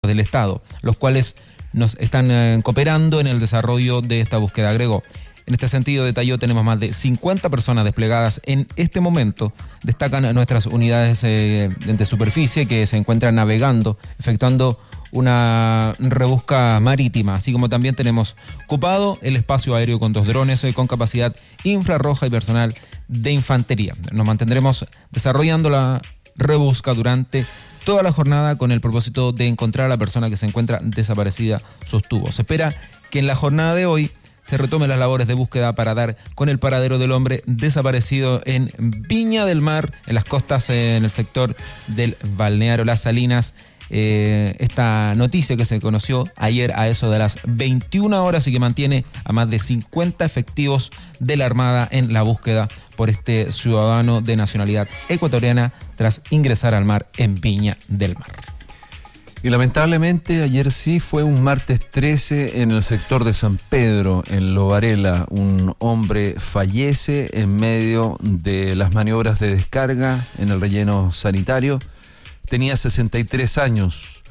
del Estado, los cuales nos están cooperando en el desarrollo de esta búsqueda, agregó. En este sentido, detalló, tenemos más de 50 personas desplegadas en este momento. Destacan nuestras unidades de superficie que se encuentran navegando, efectuando una rebusca marítima, así como también tenemos ocupado el espacio aéreo con 2 drones con capacidad infrarroja y personal de infantería. Nos mantendremos desarrollando la rebusca durante toda la jornada con el propósito de encontrar a la persona que se encuentra desaparecida, sostuvo. Se espera que en la jornada de hoy se retomen las labores de búsqueda para dar con el paradero del hombre desaparecido en Viña del Mar, en las costas, en el sector del balneario Las Salinas. Esta noticia que se conoció ayer a eso de las 21 horas y que mantiene a más de 50 efectivos de la Armada en la búsqueda por este ciudadano de nacionalidad ecuatoriana tras ingresar al mar en Viña del Mar. Y lamentablemente ayer sí fue un martes 13 en el sector de San Pedro, en Lo Varela. Un hombre fallece en medio de las maniobras de descarga en el relleno sanitario. Tenía 63 años.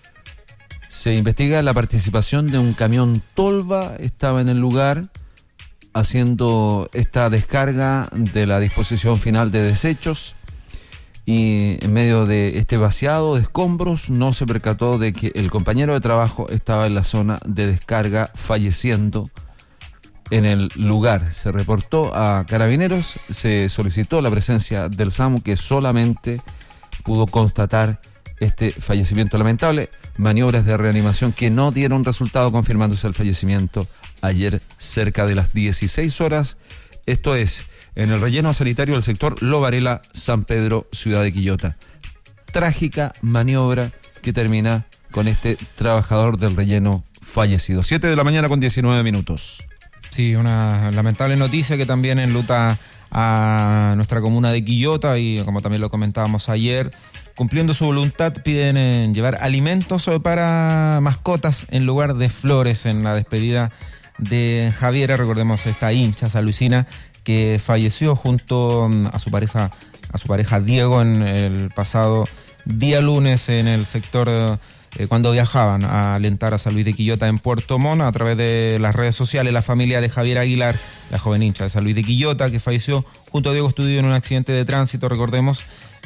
Se investiga la participación de un camión tolva, estaba en el lugar haciendo esta descarga de la disposición final de desechos y en medio de este vaciado de escombros no se percató de que el compañero de trabajo estaba en la zona de descarga falleciendo en el lugar. Se reportó a Carabineros, se solicitó la presencia del SAMU, que solamente pudo constatar este fallecimiento lamentable. Maniobras de reanimación que no dieron resultado, confirmándose el fallecimiento ayer cerca de las 16 horas. Esto es en el relleno sanitario del sector Lo Varela, San Pedro, ciudad de Quillota. Trágica maniobra que termina con este trabajador del relleno fallecido. 7 de la mañana con 19 minutos. Sí, una lamentable noticia que también enluta a nuestra comuna de Quillota y, como también lo comentábamos ayer, cumpliendo su voluntad, piden llevar alimentos para mascotas en lugar de flores en la despedida de Javiera. Recordemos esta hincha salucina que falleció junto a su pareja Diego en el pasado día lunes en el sector cuando viajaban a alentar a San Luis de Quillota en Puerto Montt. A través de las redes sociales, la familia de Javier Aguilar, la joven hincha de San Luis de Quillota, que falleció junto a Diego Estudillo en un accidente de tránsito, recordemos,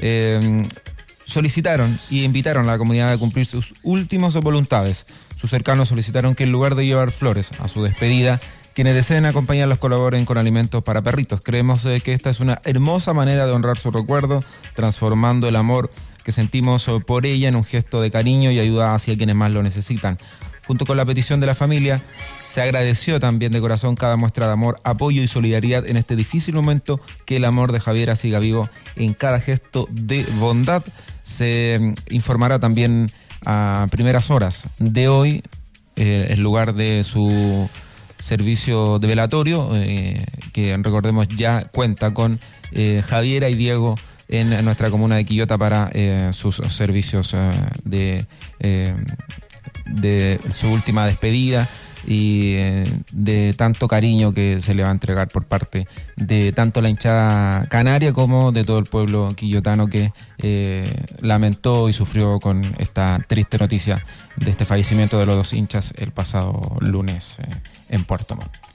solicitaron y invitaron a la comunidad a cumplir sus últimas voluntades. Sus cercanos solicitaron que en lugar de llevar flores a su despedida, quienes deseen acompañarlos colaboren con alimentos para perritos. Creemos que esta es una hermosa manera de honrar su recuerdo, transformando el amor que sentimos por ella en un gesto de cariño y ayuda hacia quienes más lo necesitan. Junto con la petición de la familia, se agradeció también de corazón cada muestra de amor, apoyo y solidaridad en este difícil momento, que el amor de Javiera siga vivo en cada gesto de bondad. Se informará también a primeras horas de hoy el lugar de su servicio de velatorio, que recordemos ya cuenta con Javiera y Diego en nuestra comuna de Quillota para sus servicios de su última despedida y de tanto cariño que se le va a entregar por parte de tanto la hinchada canaria como de todo el pueblo quillotano que lamentó y sufrió con esta triste noticia de este fallecimiento de los 2 hinchas el pasado lunes en Puerto Montt.